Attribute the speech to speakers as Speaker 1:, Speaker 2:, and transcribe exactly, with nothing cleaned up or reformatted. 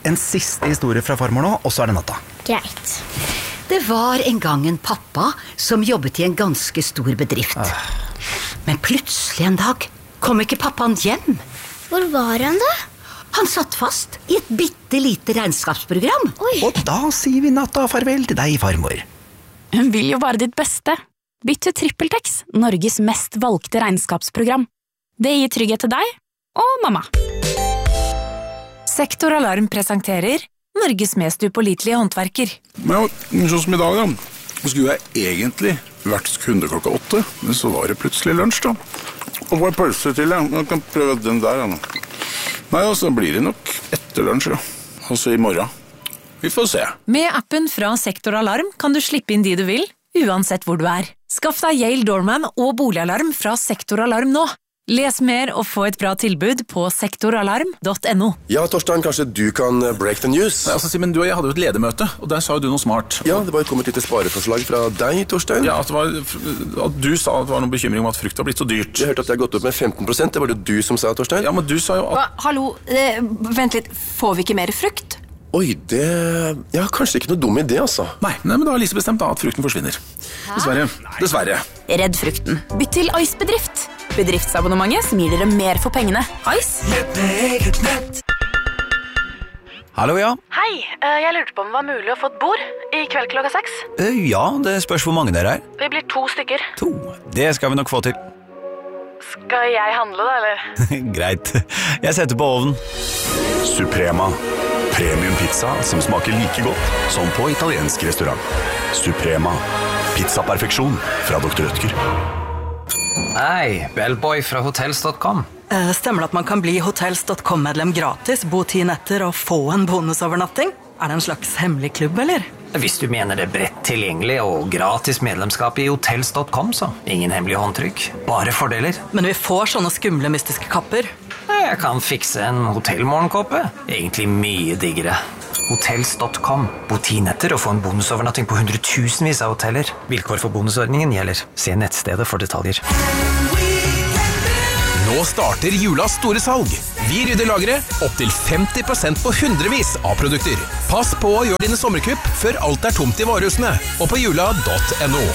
Speaker 1: en siste historie fra farmor nå, og så er det natta.
Speaker 2: Greit.
Speaker 3: Det var en gang en pappa som jobbet i en ganske stor bedrift.
Speaker 1: Ah.
Speaker 3: Men plutselig en dag kom ikke pappaen hjem.
Speaker 2: Hvor var han da?
Speaker 3: Han satt fast i et bitte lite regnskapsprogram.
Speaker 2: Oi.
Speaker 1: Og da sier vi natta farvel til deg, farmor.
Speaker 4: Hun vil jo bare ditt beste. Bytt til TrippelTex, Norges mest valgte regnskapsprogram. Det gir trygghet til deg og mamma.
Speaker 5: Sektoralarm presenterer Norges mest upålitelige håndverker.
Speaker 6: Men sånn som i dag da, skulle jeg egentlig vært kunde klokka åtte, men så var det plutselig lunsj da. Og hva er pølse til det? Jeg kan prøve den der da. Nei, altså blir det nok etter lunsj da. Altså i morgen. Vi får se.
Speaker 5: Med appen fra Sektoralarm kan du slippe inn de du vil, uansett hvor du er. Skaff deg Yale Doorman og boligalarm fra Sektoralarm nå. Les mer og få et bra tilbud på sektoralarm punktum no.
Speaker 7: Ja, Torstein, kanskje du kan break the news?
Speaker 8: Nei, altså, Simen, du og jeg hadde jo et ledermøte, og der sa jo du noe smart.
Speaker 7: Ja, det var kommet litt spareforslag fra deg, Torstein.
Speaker 8: Ja, at, det var, at du sa at det var noen bekymring om at frukt var blitt så dyrt.
Speaker 7: Jeg hørte at det har gått opp med femten prosent, det var det du som sa, Torstein.
Speaker 8: Ja, men du sa jo at...
Speaker 9: Hva? Hallo, eh, vent litt, får vi ikke mer frukt?
Speaker 7: Oi, det... Ja, kanskje ikke noe dum idé, altså.
Speaker 8: Nei, nei, men da har Lise bestemt da at frukten forsvinner. Dessverre, dessverre.
Speaker 4: Redd frukten. Bytt til Ice Bedrift. Bedriftsabonnementet som gir dere mer for pengene. Ice.
Speaker 10: Hallo, ja.
Speaker 4: Hei, jeg lurte på om det var mulig å få et bord i kveld klokka seks.
Speaker 10: Uh, ja, det spørs hvor mange dere er.
Speaker 4: Vi blir to stykker.
Speaker 10: To. Det skal vi nok få til.
Speaker 4: Skal jeg handle da, eller?
Speaker 10: Greit. Jeg setter på ovnen.
Speaker 6: Suprema. Premium pizza som smaker like godt som på italiensk restaurant. Suprema. Pizzaperfeksjon fra doktor Rødtger.
Speaker 11: Hei, Bellboy fra hotels punktum com.
Speaker 12: Eh, stemmer det at man kan bli hotels punktum com-medlem gratis, bo ti netter og få en bonusovernatting? Er det en slags hemmelig klubb, eller?
Speaker 11: Hvis du mener det er bredt tilgjengelig og gratis medlemskap i hotels punktum com, så ingen hemmelig håndtrykk, bare fordeler.
Speaker 12: Men vi får sånne skumle mystiske kapper.
Speaker 11: Jeg kan fikse en hotellmorgenkåpe. Egentlig mye diggere. hotels punktum com. Bo ti netter og få en bonusovernatting på hundretusenvis av hoteller. Vilkår for bonusordningen gjelder. Se nettstedet for detaljer.
Speaker 13: Nå starter julas store salg. Vi rydder lageret opp til femti prosent på hundrevis av produkter. Pass på å gjøre dine sommerkupp før alt er tomt i varehusene. Og på jula punktum no.